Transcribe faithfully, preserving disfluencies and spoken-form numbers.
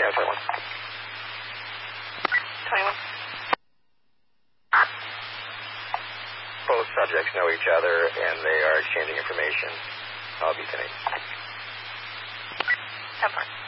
Channel twenty-one. twenty-one. Both subjects know each other, and they are exchanging information. I'll be ten eight. ten four.